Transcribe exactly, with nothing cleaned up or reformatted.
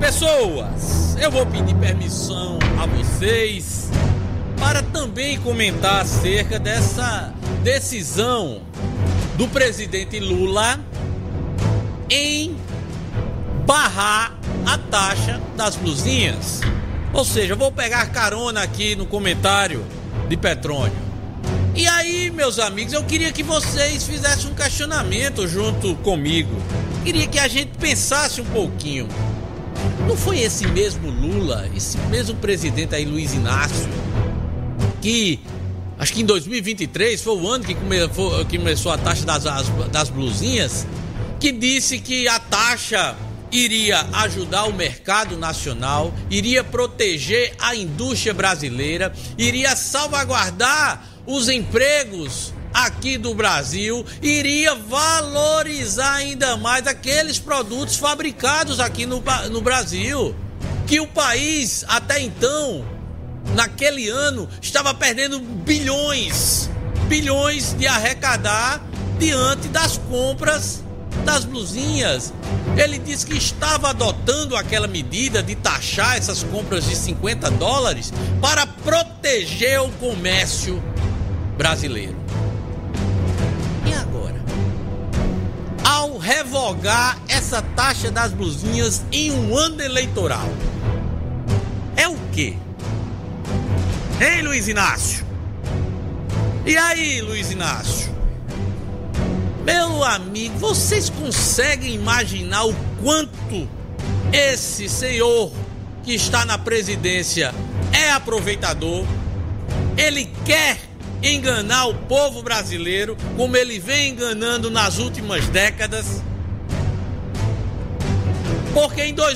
Pessoas, eu vou pedir permissão a vocês para também comentar acerca dessa decisão do presidente Lula em barrar a taxa das blusinhas. Ou seja, eu vou pegar carona aqui no comentário de Petrônio. E aí, meus amigos, eu queria que vocês fizessem um questionamento junto comigo. Queria que a gente pensasse um pouquinho. Não foi esse mesmo Lula, esse mesmo presidente aí, Luiz Inácio, que acho que em dois mil e vinte e três foi o ano que, come, foi, que começou a taxa das, as, das blusinhas, que disse que a taxa iria ajudar o mercado nacional, iria proteger a indústria brasileira, iria salvaguardar os empregos aqui do Brasil, iria valorizar ainda mais aqueles produtos fabricados aqui no, no Brasil, que o país até então, naquele ano, estava perdendo bilhões, bilhões de arrecadar diante das compras das blusinhas. Ele disse que estava adotando aquela medida de taxar essas compras de cinquenta dólares para proteger o comércio brasileiro. E agora? Ao revogar essa taxa das blusinhas em um ano eleitoral, é o quê? Hein, Luiz Inácio? E aí, Luiz Inácio? Meu amigo, vocês conseguem imaginar o quanto esse senhor que está na presidência é aproveitador? Ele quer enganar o povo brasileiro, como ele vem enganando nas últimas décadas. Porque em dois